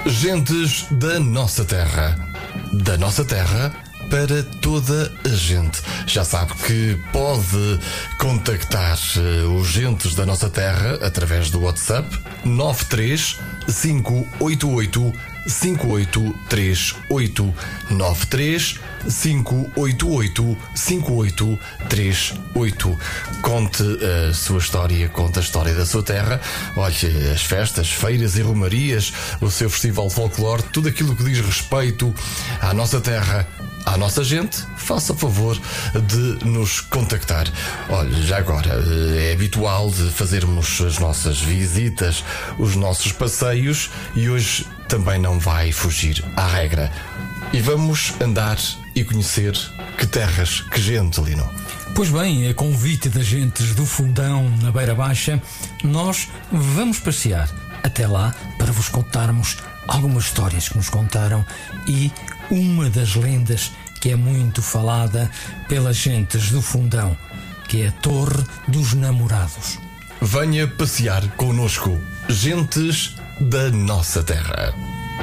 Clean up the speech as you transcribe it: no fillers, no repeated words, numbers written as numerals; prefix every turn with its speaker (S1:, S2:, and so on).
S1: Gentes da nossa terra. Da nossa terra para toda a gente. Já sabe que pode contactar os gentes da nossa terra através do WhatsApp 93 588 5838 93 588 5838. Conte a sua história, conte a história da sua terra. Olhe, as festas, feiras e romarias, o seu festival de folclore, tudo aquilo que diz respeito à nossa terra, à nossa gente, faça favor de nos contactar. Olha, já agora, é habitual de fazermos as nossas visitas, os nossos passeios, e hoje também não vai fugir à regra. E vamos andar e conhecer que terras, que gente, Lino.
S2: Pois bem, a convite das gentes do Fundão, na Beira Baixa, nós vamos passear até lá para vos contarmos algumas histórias que nos contaram e uma das lendas que é muito falada pelas gentes do Fundão, que é a Torre dos Namorados.
S1: Venha passear connosco, gentes da nossa terra.